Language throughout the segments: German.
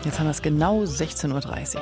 Jetzt haben wir es genau 16:30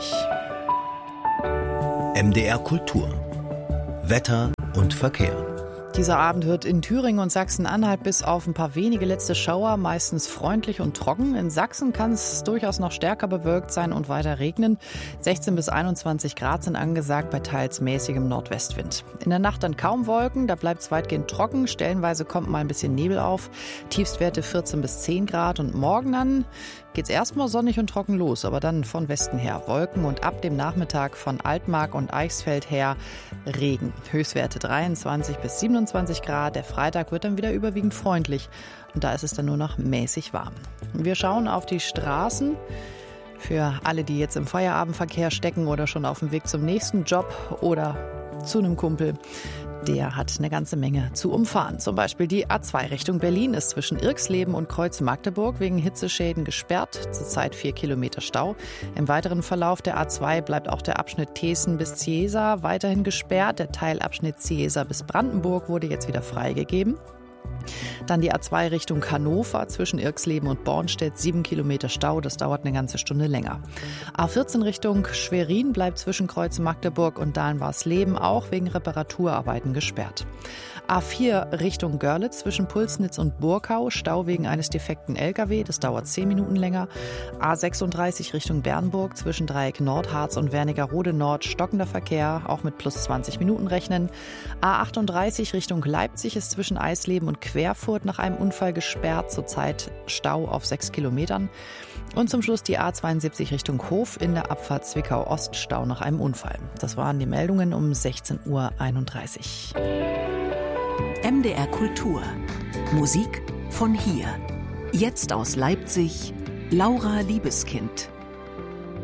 Uhr. MDR Kultur. Wetter und Verkehr. Dieser Abend wird in Thüringen und Sachsen-Anhalt bis auf ein paar wenige letzte Schauer meistens freundlich und trocken. In Sachsen kann es durchaus noch stärker bewölkt sein und weiter regnen. 16 bis 21 Grad sind angesagt bei teils mäßigem Nordwestwind. In der Nacht dann kaum Wolken, da bleibt es weitgehend trocken. Stellenweise kommt mal ein bisschen Nebel auf. Tiefstwerte 14 bis 10 Grad. Und morgen dann geht's erstmal sonnig und trocken los, aber dann von Westen her Wolken und ab dem Nachmittag von Altmark und Eichsfeld her Regen. Höchstwerte 23 bis 27 Grad. Der Freitag wird dann wieder überwiegend freundlich und da ist es dann nur noch mäßig warm. Wir schauen auf die Straßen. Für alle, die jetzt im Feierabendverkehr stecken oder schon auf dem Weg zum nächsten Job oder zu einem Kumpel, der hat eine ganze Menge zu umfahren. Zum Beispiel die A2 Richtung Berlin ist zwischen Irxleben und Kreuz Magdeburg wegen Hitzeschäden gesperrt. Zurzeit 4 Kilometer Stau. Im weiteren Verlauf der A2 bleibt auch der Abschnitt Thesen bis Ciesa weiterhin gesperrt. Der Teilabschnitt Ciesa bis Brandenburg wurde jetzt wieder freigegeben. Dann die A2 Richtung Hannover zwischen Irxleben und Bornstedt, 7 Kilometer Stau, das dauert eine ganze Stunde länger. A14 Richtung Schwerin bleibt zwischen Kreuz Magdeburg und Dahlen-Warsleben auch wegen Reparaturarbeiten gesperrt. A4 Richtung Görlitz zwischen Pulsnitz und Burkau, Stau wegen eines defekten LKW, das dauert 10 Minuten länger. A36 Richtung Bernburg zwischen Dreieck Nordharz und Wernigerode Nord, stockender Verkehr, auch mit plus 20 Minuten rechnen. A38 Richtung Leipzig ist zwischen Eisleben und Querfurt nach einem Unfall gesperrt, zurzeit Stau auf 6 Kilometern. Und zum Schluss die A72 Richtung Hof in der Abfahrt Zwickau-Ost, Stau nach einem Unfall. Das waren die Meldungen um 16:31 Uhr. MDR Kultur. Musik von hier. Jetzt aus Leipzig, Laura Liebeskind.